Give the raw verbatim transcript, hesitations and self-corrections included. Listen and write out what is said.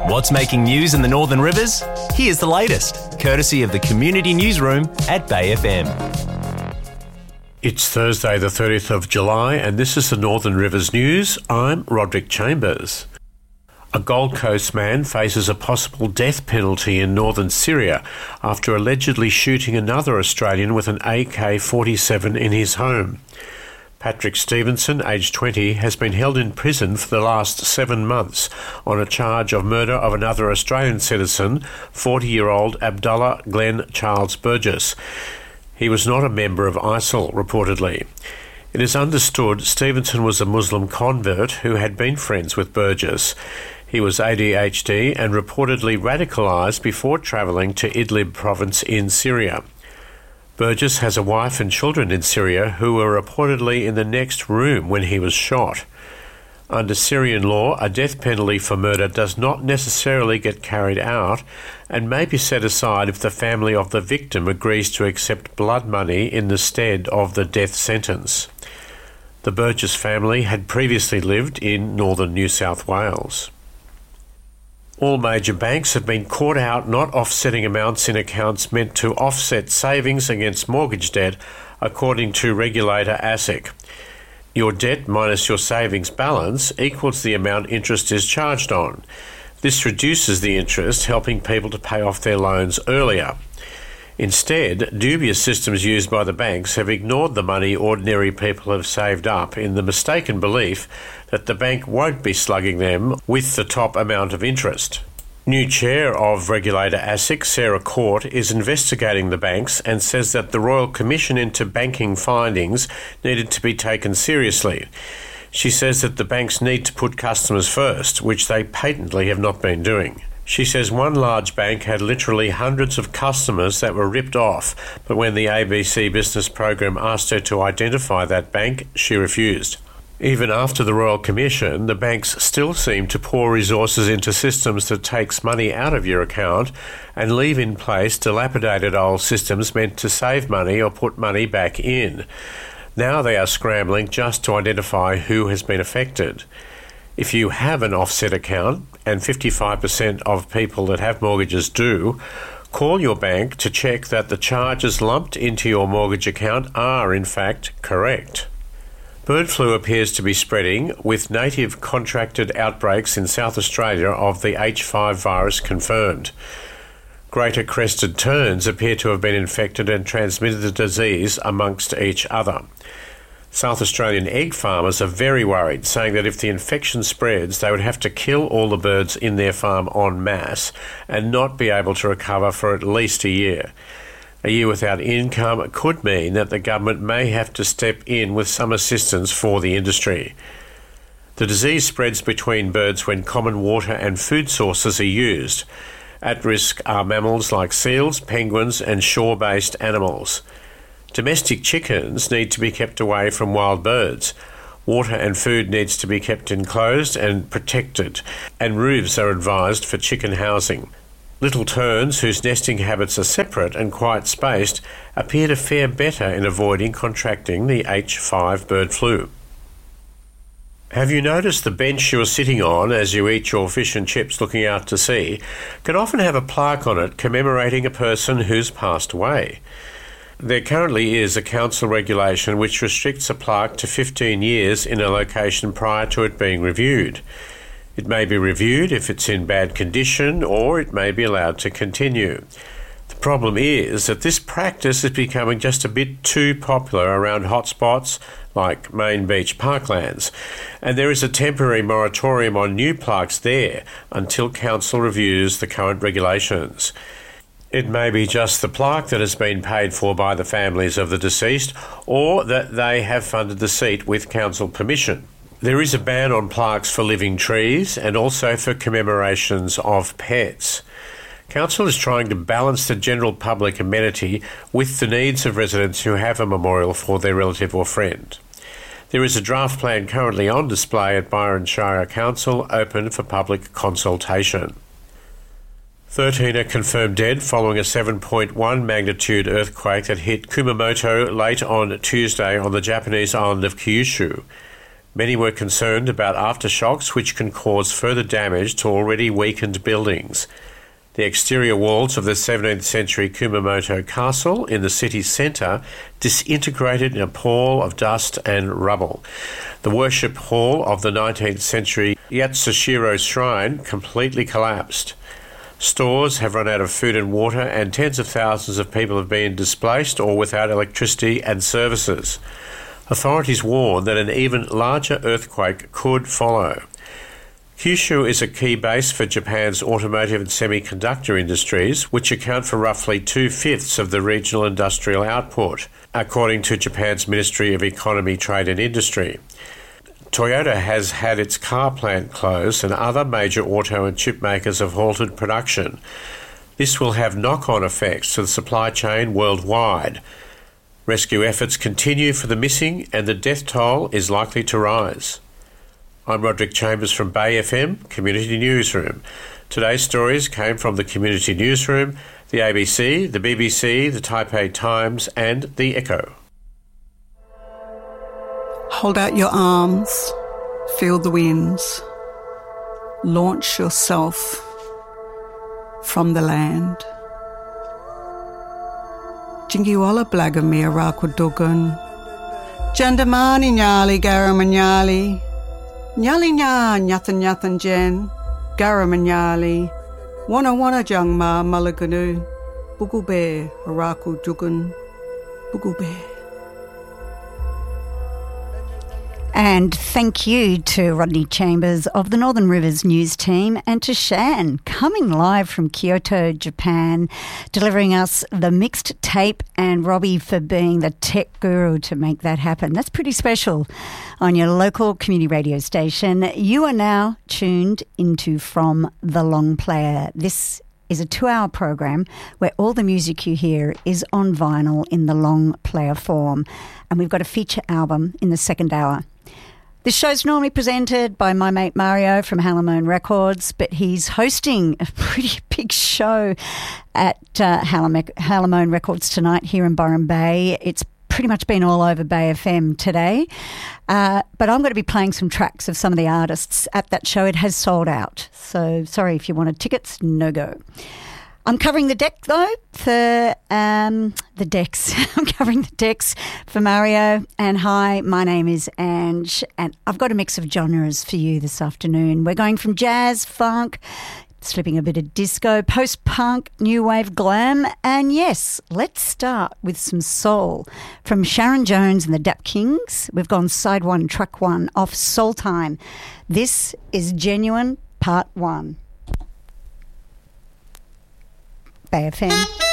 What's making news in the Northern Rivers? Here's the latest, courtesy of the Community Newsroom at Bay F M. It's Thursday the thirtieth of July and this is the Northern Rivers News. I'm Roderick Chambers. A Gold Coast man faces a possible death penalty in northern Syria after allegedly shooting another Australian with an A K forty-seven in his home. Patrick Stevenson, aged twenty, has been held in prison for the last seven months on a charge of murder of another Australian citizen, forty-year-old Abdullah Glenn Charles Burgess. He was not a member of ISIL, reportedly. It is understood Stevenson was a Muslim convert who had been friends with Burgess. He was A D H D and reportedly radicalised before travelling to Idlib province in Syria. Burgess has a wife and children in Syria who were reportedly in the next room when he was shot. Under Syrian law, a death penalty for murder does not necessarily get carried out and may be set aside if the family of the victim agrees to accept blood money in the stead of the death sentence. The Burgess family had previously lived in northern New South Wales. All major banks have been caught out not offsetting amounts in accounts meant to offset savings against mortgage debt, according to regulator ASIC. Your debt minus your savings balance equals the amount interest is charged on. This reduces the interest, helping people to pay off their loans earlier. Instead, dubious systems used by the banks have ignored the money ordinary people have saved up in the mistaken belief that the bank won't be slugging them with the top amount of interest. New chair of regulator ASIC, Sarah Court, is investigating the banks and says that the Royal Commission into Banking findings needed to be taken seriously. She says that the banks need to put customers first, which they patently have not been doing. She says one large bank had literally hundreds of customers that were ripped off, but when the A B C Business Program asked her to identify that bank, she refused. Even after the Royal Commission, the banks still seem to pour resources into systems that takes money out of your account and leave in place dilapidated old systems meant to save money or put money back in. Now they are scrambling just to identify who has been affected. If you have an offset account, and fifty-five percent of people that have mortgages do, call your bank to check that the charges lumped into your mortgage account are in fact correct. Bird flu appears to be spreading, with native contracted outbreaks in South Australia of the H five virus confirmed. Greater crested terns appear to have been infected and transmitted the disease amongst each other. South Australian egg farmers are very worried, saying that if the infection spreads, they would have to kill all the birds in their farm en masse and not be able to recover for at least a year. A year without income could mean that the government may have to step in with some assistance for the industry. The disease spreads between birds when common water and food sources are used. At risk are mammals like seals, penguins, and shore-based animals. Domestic chickens need to be kept away from wild birds. Water and food needs to be kept enclosed and protected, and roofs are advised for chicken housing. Little terns, whose nesting habits are separate and quite spaced, appear to fare better in avoiding contracting the H five bird flu. Have you noticed the bench you're sitting on as you eat your fish and chips looking out to sea can often have a plaque on it commemorating a person who's passed away? There currently is a council regulation which restricts a plaque to fifteen years in a location prior to it being reviewed. It may be reviewed if it's in bad condition, or it may be allowed to continue. The problem is that this practice is becoming just a bit too popular around hotspots like main beach parklands, and there is a temporary moratorium on new plaques there until council reviews the current regulations. It may be just the plaque that has been paid for by the families of the deceased, or that they have funded the seat with council permission. There is a ban on plaques for living trees and also for commemorations of pets. Council is trying to balance the general public amenity with the needs of residents who have a memorial for their relative or friend. There is a draft plan currently on display at Byron Shire Council, open for public consultation. thirteen are confirmed dead following a seven point one magnitude earthquake that hit Kumamoto late on Tuesday on the Japanese island of Kyushu. Many were concerned about aftershocks which can cause further damage to already weakened buildings. The exterior walls of the seventeenth century Kumamoto Castle in the city's centre disintegrated in a pall of dust and rubble. The worship hall of the nineteenth century Yatsushiro Shrine completely collapsed. Stores have run out of food and water, and tens of thousands of people have been displaced or without electricity and services. Authorities warn that an even larger earthquake could follow. Kyushu is a key base for Japan's automotive and semiconductor industries, which account for roughly two-fifths of the regional industrial output, according to Japan's Ministry of Economy, Trade and Industry. Toyota has had its car plant closed, and other major auto and chip makers have halted production. This will have knock-on effects to the supply chain worldwide. Rescue efforts continue for the missing, and the death toll is likely to rise. I'm Roderick Chambers from Bay F M Community Newsroom. Today's stories came from the Community Newsroom, the A B C, the B B C, the Taipei Times and the Echo. Hold out your arms, feel the winds. Launch yourself from the land. Jingiwala Blagamir Rakudugun. Jandamani Nyali Garamanyali. Nyali nya nyathan nyathan jen. Garamanyali. Wana wana jangma malaganu. Bugube Rakudugun. Bugube. And thank you to Rodney Chambers of the Northern Rivers News Team, and to Shan, coming live from Kyoto, Japan, delivering us the mixed tape, and Robbie for being the tech guru to make that happen. That's pretty special on your local community radio station. You are now tuned into From the Long Player. This is a two-hour program where all the music you hear is on vinyl in the long player form, and we've got a feature album in the second hour. This show's normally presented by my mate Mario from Halamone Records, but he's hosting a pretty big show at uh, Halamone Records tonight here in Byron Bay. It's pretty much been all over Bay F M today, uh, but I'm going to be playing some tracks of some of the artists at that show. It has sold out, so sorry if you wanted tickets, no go. I'm covering the deck, though, for um, the decks. I'm covering the decks for Mario. And hi, my name is Ange, and I've got a mix of genres for you this afternoon. We're going from jazz, funk, slipping a bit of disco, post-punk, new wave, glam, and yes, let's start with some soul. From Sharon Jones and the Dap Kings, we've gone side one, track one, off Soul Time. This is Genuine Part One. Bay F M.